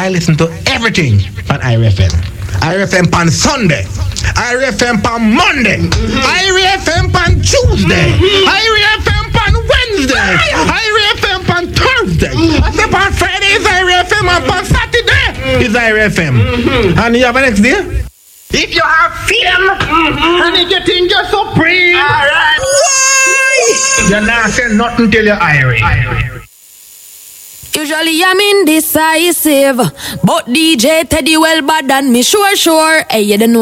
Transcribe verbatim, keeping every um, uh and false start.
I listen to everything on I R F M. I R F M on Sunday. I R F M on Monday. I R F M on Tuesday. I R F M on Wednesday. I R F M on Thursday. I say on Friday is I R F M and on Saturday is I R F M. And you have a next day? If you have film and if you think you're supreme, alright. Why? You're not saying nothing till you're Irish. Usually I'm indecisive, but D J Teddy well bad than me, sure, sure. Hey, you don't know